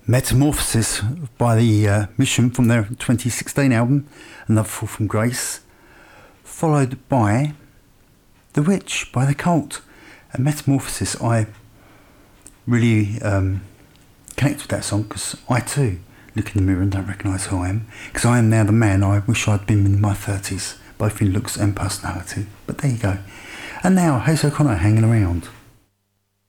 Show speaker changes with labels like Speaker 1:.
Speaker 1: Metamorphosis by the Mission from their 2016 album, Another Fall from Grace, followed by The Witch by The Cult. And Metamorphosis, I really connect with that song because I too look in the mirror and don't recognise who I am, because I am now the man I wish I'd been in my 30s, both in looks and personality. But there you go. And now, Hazel O'Connor, Hanging Around.